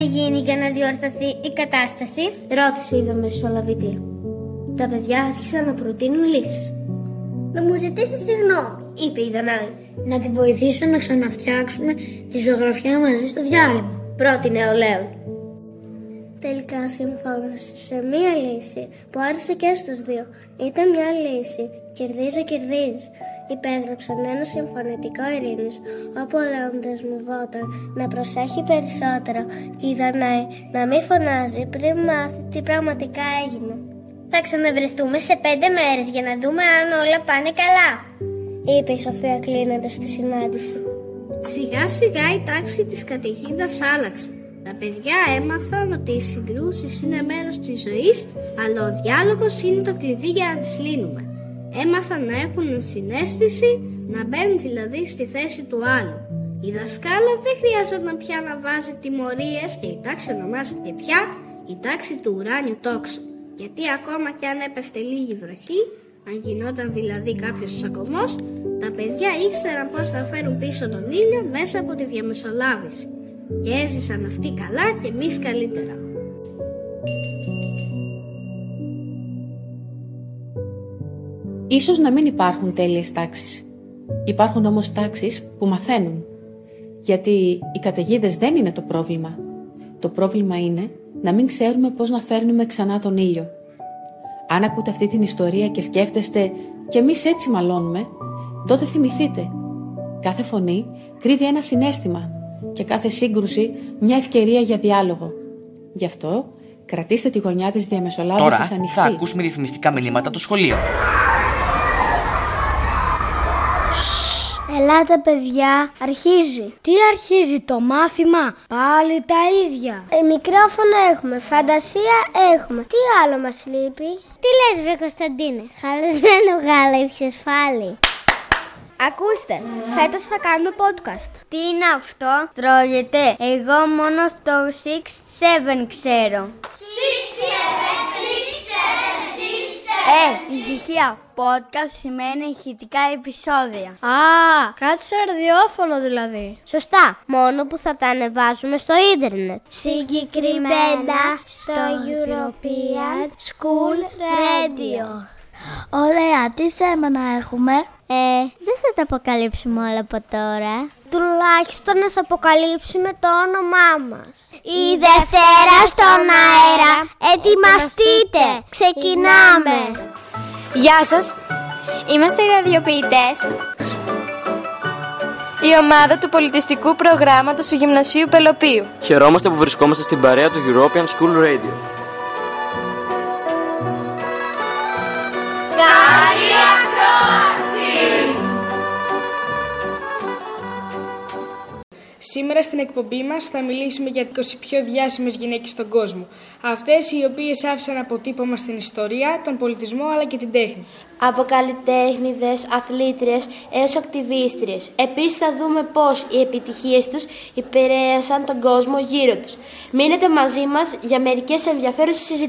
γίνει για να διορθωθεί η κατάσταση? Ρώτησε η διαμεσολαβήτρια. Τα παιδιά άρχισαν να προτείνουν λύσεις. Να μου ζητήσει συγγνώμη, είπε η Δανάη. Να τη βοηθήσω να ξαναφτιάξουμε τη ζωγραφιά μαζί στο διάλειμμα, πρότεινε ο Λέων. Τελικά συμφώνησε σε μία λύση που άρεσε και στους δύο. Ήταν μια λύση κερδίζει. Υπέγραψαν ένα συμφωνητικό ειρήνης, όπου ο Λέων δεσμευόταν να προσέχει περισσότερο και η Δανάη να μην φωνάζει πριν μάθει τι πραγματικά έγινε. Θα ξαναβρεθούμε σε 5 μέρες για να δούμε αν όλα πάνε καλά, είπε η Σοφία κλείνοντας τη συνάντηση. Σιγά σιγά η τάξη της καταιγίδας άλλαξε. Τα παιδιά έμαθαν ότι οι συγκρούσεις είναι μέρος της ζωής, αλλά ο διάλογος είναι το κλειδί για να τις λύνουμε. Έμαθαν να έχουν συναίσθηση, να μπαίνουν δηλαδή στη θέση του άλλου. Η δασκάλα δεν χρειάζονταν πια να βάζει τιμωρίες και η τάξη ονομάστηκε πια η τάξη του ουράνιου τόξου. Γιατί ακόμα κι αν έπεφτε λίγη βροχή, αν γινόταν δηλαδή κάποιος τσακωμός, τα παιδιά ήξεραν πώς να φέρουν πίσω τον ήλιο μέσα από τη διαμεσολάβηση. Και έζησαν αυτοί καλά και εμείς καλύτερα. Ίσως να μην υπάρχουν τέλειες τάξεις. Υπάρχουν όμως τάξεις που μαθαίνουν. Γιατί οι καταιγίδες δεν είναι το πρόβλημα. Το πρόβλημα είναι να μην ξέρουμε πώς να φέρνουμε ξανά τον ήλιο. Αν ακούτε αυτή την ιστορία και σκέφτεστε «και εμείς έτσι μαλώνουμε», τότε θυμηθείτε. Κάθε φωνή κρύβει ένα συναίσθημα και κάθε σύγκρουση μια ευκαιρία για διάλογο. Γι' αυτό κρατήστε τη γωνιά της διαμεσολάβησης ανοιχτή. Τώρα θα ακούσουμε ρυθμιστικά μηνύματα το σχολείο. Ελάτε παιδιά, αρχίζει. Τι αρχίζει, το μάθημα? Πάλι τα ίδια. Μικρόφωνο έχουμε, φαντασία έχουμε. Τι άλλο μας λείπει? Τι λες βρε Κωνσταντίνε, χαλασμένο γάλα ήπιες πάλι? Ακούστε, φέτος θα κάνουμε podcast. Τι είναι αυτό? Τρώγεται? Εγώ μόνο στο 6-7 ξέρω. 6-7. Ησυχία. Podcast σημαίνει ηχητικά επεισόδια. Κάτι σε ραδιόφωνο δηλαδή. Σωστά, μόνο που θα τα ανεβάσουμε στο ίντερνετ. Συγκεκριμένα στο European School Radio. Ωραία, τι θέμα να έχουμε? Δεν θα τα αποκαλύψουμε όλα από τώρα. Τουλάχιστον να σας αποκαλύψουμε το όνομά μας. Η Δευτέρα στον αέρα. Ετοιμαστείτε. Ξεκινάμε. Γεια σας. Είμαστε οι ραδιοποιητές. Η ομάδα του πολιτιστικού προγράμματος του Γυμνασίου Πελοπίου. Χαιρόμαστε που βρισκόμαστε στην παρέα του European School Radio. Καλή ακρόαση! Σήμερα στην εκπομπή μας θα μιλήσουμε για 20 πιο διάσημες γυναίκες στον κόσμο. Αυτές οι οποίες άφησαν αποτύπωμα στην ιστορία, τον πολιτισμό αλλά και την τέχνη. Από καλλιτέχνηδες, αθλήτριες έως ακτιβίστριες. Επίσης θα δούμε πώς οι επιτυχίες τους επηρέασαν τον κόσμο γύρω τους. Μείνετε μαζί μας για μερικές ενδιαφέρουσες συζητήσεις.